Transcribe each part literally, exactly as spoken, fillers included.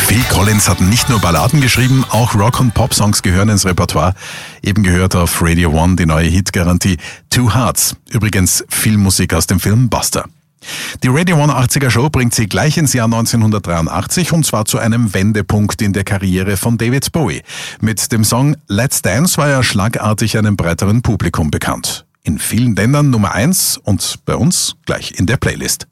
Phil Collins hat nicht nur Balladen geschrieben, auch Rock- und Pop-Songs gehören ins Repertoire. Eben gehört auf Radio One die neue Hitgarantie Two Hearts. Übrigens Filmmusik aus dem Film Buster. Die Radio One achtziger Show bringt sie gleich ins Jahr neunzehnhundertdreiundachtzig und zwar zu einem Wendepunkt in der Karriere von David Bowie. Mit dem Song Let's Dance war er schlagartig einem breiteren Publikum bekannt. In vielen Ländern Nummer eins und bei uns gleich in der Playlist.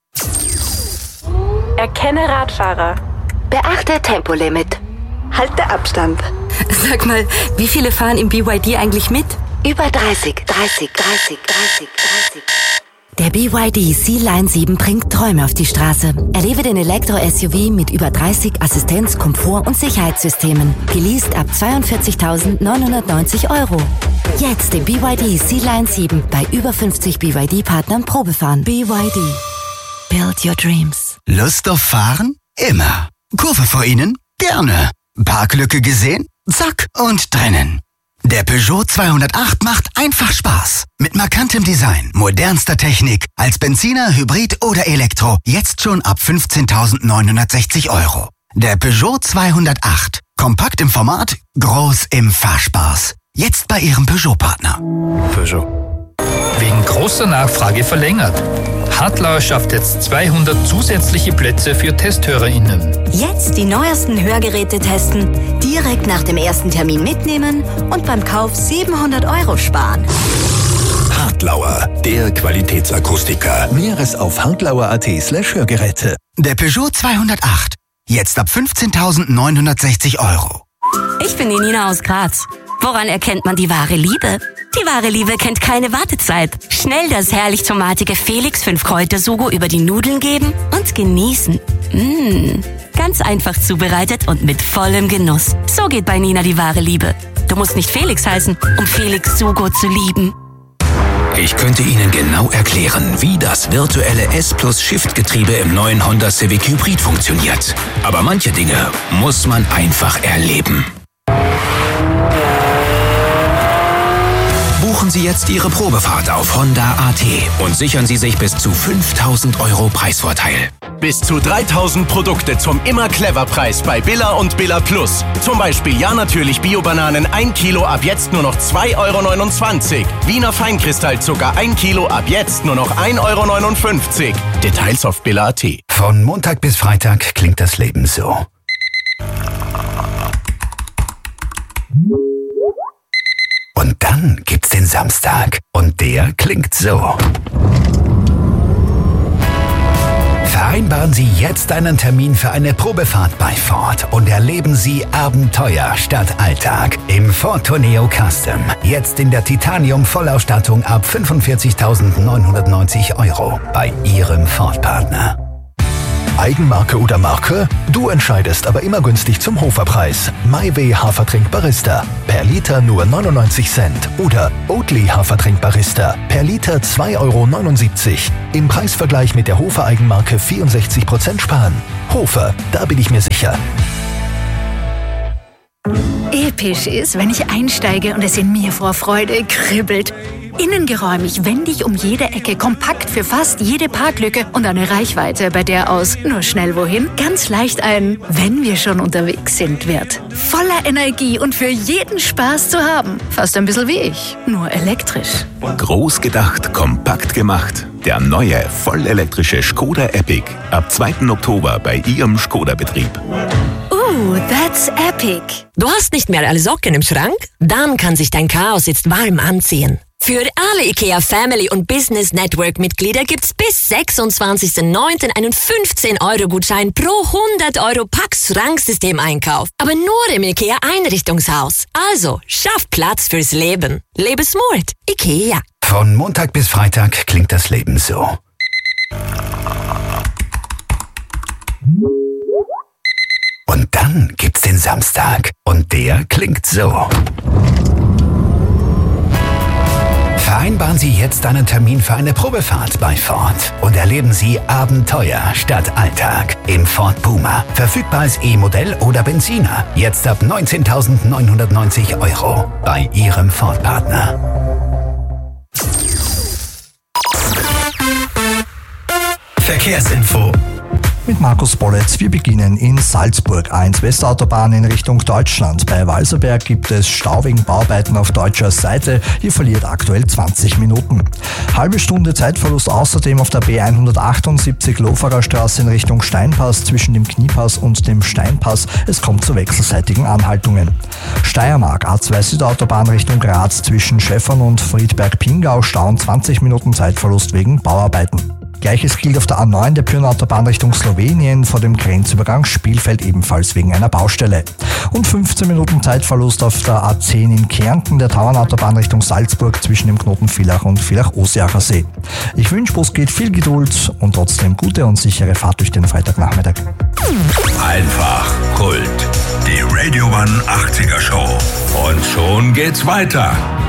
Erkenne Radfahrer. Beachte Tempolimit. Halte Abstand. Sag mal, wie viele fahren im B Y D eigentlich mit? Über dreißig, dreißig, dreißig, dreißig, dreißig. Der B Y D C-Line sieben bringt Träume auf die Straße. Erlebe den Elektro-S U V mit über dreißig Assistenz-, Komfort- und Sicherheitssystemen. Geleast ab zweiundvierzigtausendneunhundertneunzig Euro. Jetzt den B Y D C-Line sieben bei über fünfzig B Y D-Partnern Probefahren. B Y D. Build your dreams. Lust auf Fahren? Immer. Kurve vor Ihnen? Gerne. Parklücke gesehen? Zack und drinnen. Der Peugeot zweihundertacht macht einfach Spaß. Mit markantem Design, modernster Technik, als Benziner, Hybrid oder Elektro. Jetzt schon ab fünfzehntausendneunhundertsechzig Euro. Der Peugeot zweihundertacht. Kompakt im Format, groß im Fahrspaß. Jetzt bei Ihrem Peugeot-Partner. Peugeot. Wegen großer Nachfrage verlängert. Hartlauer schafft jetzt zweihundert zusätzliche Plätze für TesthörerInnen. Jetzt die neuesten Hörgeräte testen, direkt nach dem ersten Termin mitnehmen und beim Kauf siebenhundert Euro sparen. Hartlauer, der Qualitätsakustiker. Mehres auf hartlauer.at slash Hörgeräte. Der Peugeot zweihundertacht. Jetzt ab fünfzehntausendneunhundertsechzig Euro. Ich bin die Nina aus Graz. Woran erkennt man die wahre Liebe? Die wahre Liebe kennt keine Wartezeit. Schnell das herrlich tomatige Felix fünf Kräuter-Sugo über die Nudeln geben und genießen. Mmh, ganz einfach zubereitet und mit vollem Genuss. So geht bei Nina die wahre Liebe. Du musst nicht Felix heißen, um Felix Sugo zu lieben. Ich könnte Ihnen genau erklären, wie das virtuelle S-Plus-Shift-Getriebe im neuen Honda Civic Hybrid funktioniert. Aber manche Dinge muss man einfach erleben. Buchen Sie jetzt Ihre Probefahrt auf Honda punkt a t und sichern Sie sich bis zu fünftausend Euro Preisvorteil. Bis zu dreitausend Produkte zum Immer-Clever-Preis bei Billa und Billa Plus. Zum Beispiel Ja natürlich Bio-Bananen ein Kilo ab jetzt nur noch zwei Euro neunundzwanzig. Wiener Feinkristallzucker ein Kilo ab jetzt nur noch ein Euro neunundfünfzig. Details auf Billa punkt a t. Von Montag bis Freitag klingt das Leben so. Und dann gibt's den Samstag. Und der klingt so. Vereinbaren Sie jetzt einen Termin für eine Probefahrt bei Ford und erleben Sie Abenteuer statt Alltag im Ford Tourneo Custom. Jetzt in der Titanium-Vollausstattung ab fünfundvierzigtausendneunhundertneunzig Euro bei Ihrem Ford-Partner. Eigenmarke oder Marke? Du entscheidest, aber immer günstig zum Hoferpreis. MyWay Hafertrink Barista. Per Liter nur neunundneunzig Cent. Oder Oatly Hafertrink Barista. Per Liter zwei Euro neunundsiebzig. Im Preisvergleich mit der Hofer Eigenmarke vierundsechzig Prozent sparen. Hofer, da bin ich mir sicher. Episch ist, wenn ich einsteige und es in mir vor Freude kribbelt. Innengeräumig, wendig um jede Ecke, kompakt für fast jede Parklücke und eine Reichweite, bei der aus nur schnell wohin ganz leicht ein wenn wir schon unterwegs sind wird. Voller Energie und für jeden Spaß zu haben. Fast ein bisschen wie ich, nur elektrisch. Groß gedacht, kompakt gemacht. Der neue, vollelektrische Skoda Epic. Ab zweiten Oktober bei Ihrem Skoda-Betrieb. Ooh, that's epic. Du hast nicht mehr alle Socken im Schrank? Dann kann sich dein Chaos jetzt warm anziehen. Für alle IKEA Family und Business Network Mitglieder gibt's bis sechsundzwanzigsten neunten einen fünfzehn Euro Gutschein pro hundert Euro Pax-Schranksystem-Einkauf. Aber nur im IKEA Einrichtungshaus. Also, schaff Platz fürs Leben. Lebe smart. IKEA. Von Montag bis Freitag klingt das Leben so. Und dann gibt's den Samstag. Und der klingt so. Vereinbaren Sie jetzt einen Termin für eine Probefahrt bei Ford und erleben Sie Abenteuer statt Alltag im Ford Puma. Verfügbar als E-Modell oder Benziner. Jetzt ab neunzehntausendneunhundertneunzig Euro bei Ihrem Ford-Partner. Verkehrsinfo. Mit Markus Bolletz. Wir beginnen in Salzburg. A eins Westautobahn in Richtung Deutschland. Bei Walserberg gibt es Stau wegen Bauarbeiten auf deutscher Seite. Hier verliert aktuell zwanzig Minuten. Halbe Stunde Zeitverlust außerdem auf der B hundertachtundsiebzig Lofarer Straße in Richtung Steinpass zwischen dem Kniepass und dem Steinpass. Es kommt zu wechselseitigen Anhaltungen. Steiermark A zwei Südautobahn Richtung Graz zwischen Schäffern und Friedberg-Pingau. Stau und zwanzig Minuten Zeitverlust wegen Bauarbeiten. Gleiches gilt auf der A neun der Pirna-Autobahn Richtung Slowenien vor dem Grenzübergang Spielfeld ebenfalls wegen einer Baustelle. Und fünfzehn Minuten Zeitverlust auf der A zehn in Kärnten der Tauernautobahn Richtung Salzburg zwischen dem Knoten Villach und Villach-Ossiacher See. Ich wünsche, wo es geht, viel Geduld und trotzdem gute und sichere Fahrt durch den Freitagnachmittag. Einfach Kult. Die Radio One achtziger Show. Und schon geht's weiter.